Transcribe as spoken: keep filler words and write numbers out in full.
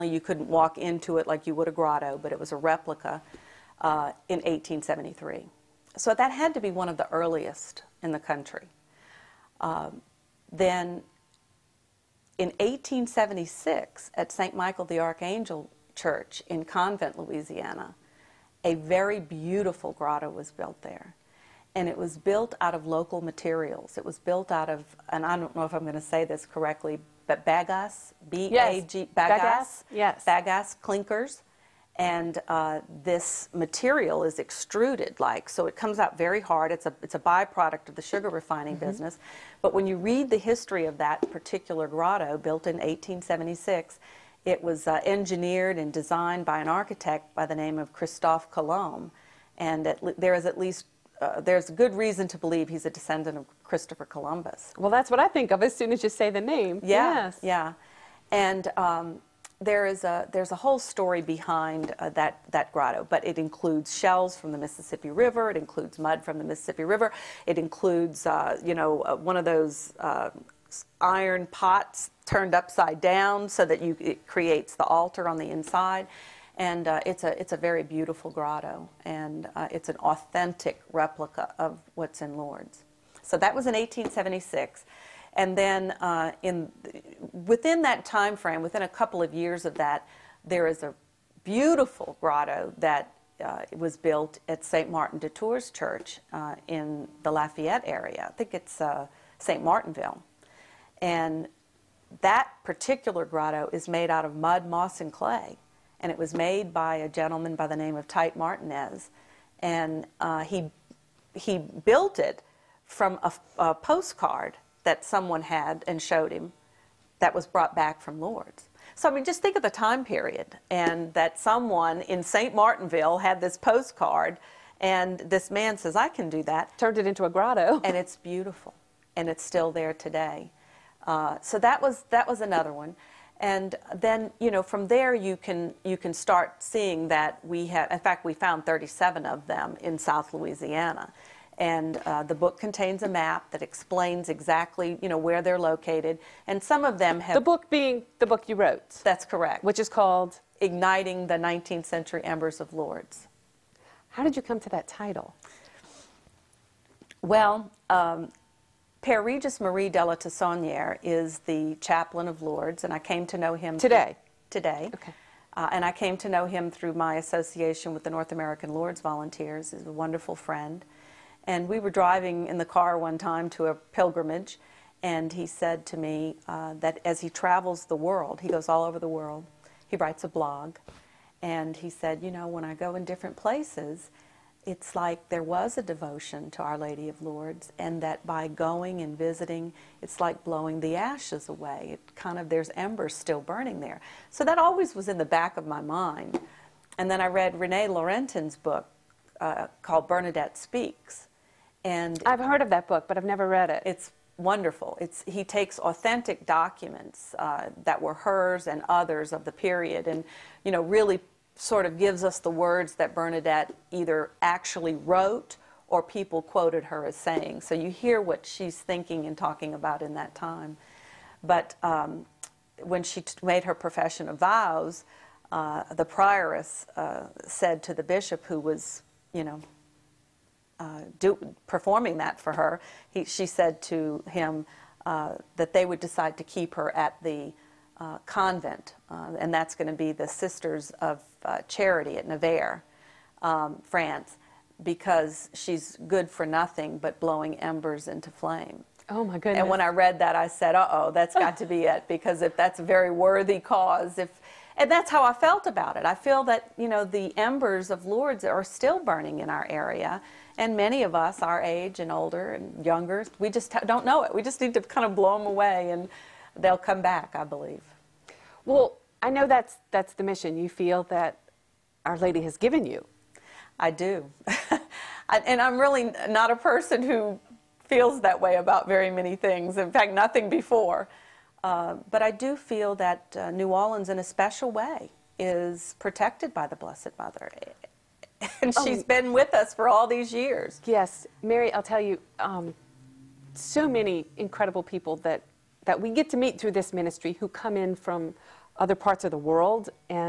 You couldn't walk into it like you would a grotto, but it was a replica uh, in eighteen seventy-three. So that had to be one of the earliest in the country. Um, then in eighteen seventy-six, at Saint Michael the Archangel Church in Convent, Louisiana, a very beautiful grotto was built there. And it was built out of local materials. It was built out of, and I don't know if I'm going to say this correctly, but bagasse, B A G, yes. bagasse, bagasse, yes. bagasse clinkers. And uh, this material is extruded, like, so it comes out very hard. It's a, it's a byproduct of the sugar refining mm-hmm. business. But when you read the history of that particular grotto, built in eighteen seventy-six, it was uh, engineered and designed by an architect by the name of Christophe Colomb. And at there is at least Uh, there's good reason to believe he's a descendant of Christopher Columbus. Well, that's what I think of as soon as you say the name. Yeah, yes. yeah. And um, there is a, there's a whole story behind uh, that, that grotto, but it includes shells from the Mississippi River, it includes mud from the Mississippi River, it includes, uh, you know, uh, one of those uh, iron pots turned upside down so that you, it creates the altar on the inside. And uh, it's, a, it's a very beautiful grotto, and uh, it's an authentic replica of what's in Lourdes. So that was in eighteen seventy-six. And then uh, in, within that time frame, within a couple of years of that, there is a beautiful grotto that uh, was built at Saint Martin de Tours Church uh, in the Lafayette area. I think it's uh, Saint Martinville. And that particular grotto is made out of mud, moss, and clay. And it was made by a gentleman by the name of Tite Martinez. And uh, he, he built it from a, a postcard that someone had and showed him that was brought back from Lourdes. So, I mean, just think of the time period, and that someone in Saint Martinville had this postcard, and this man says, I can do that. Turned it into a grotto. And it's beautiful, and it's still there today. Uh, so that was, that was another one. And then, you know, from there you can, you can start seeing that we have, in fact, we found thirty-seven of them in South Louisiana. And uh, the book contains a map that explains exactly, you know, where they're located. And some of them have... The book being the book you wrote. That's correct. Which is called? Igniting the nineteenth Century Embers of Lourdes. How did you come to that title? Well, um, Père Regis Marie de la Tessonnière is the chaplain of Lourdes, and I came to know him today. Today. Okay. Uh, and I came to know him through my association with the North American Lourdes Volunteers. He's a wonderful friend. And we were driving in the car one time to a pilgrimage, and he said to me uh, that as he travels the world, he goes all over the world, he writes a blog, and he said, you know, when I go in different places, it's like there was a devotion to Our Lady of Lourdes, and that by going and visiting, it's like blowing the ashes away. It kind of, there's embers still burning there. So that always was in the back of my mind. And then I read Renee Laurentin's book uh, called Bernadette Speaks. And I've heard of that book, but I've never read it. It's wonderful. It's, he takes authentic documents uh, that were hers and others of the period, and, you know, really sort of gives us the words that Bernadette either actually wrote or people quoted her as saying. So you hear what she's thinking and talking about in that time. But um, when she t made her profession of vows, uh, the prioress uh, said to the bishop who was, you know, uh, do, performing that for her, he, she said to him uh, that they would decide to keep her at the Uh, convent, uh, and that's going to be the Sisters of uh, Charity at Nevers, um, France, because she's good for nothing but blowing embers into flame. Oh my goodness. And when I read that, I said, uh-oh, that's got to be it, because if that's a very worthy cause, if, and that's how I felt about it. I feel that, you know, the embers of Lourdes are still burning in our area, and many of us, our age and older and younger, we just don't know it. We just need to kind of blow them away, and they'll come back, I believe. Well, I know that's, that's the mission you feel that Our Lady has given you. I do. I, and I'm really not a person who feels that way about very many things. In fact, nothing before. Uh, but I do feel that uh, New Orleans, in a special way, is protected by the Blessed Mother. And she's oh. been with us for all these years. Yes. Mary, I'll tell you, um, so many incredible people that that we get to meet through this ministry who come in from other parts of the world, and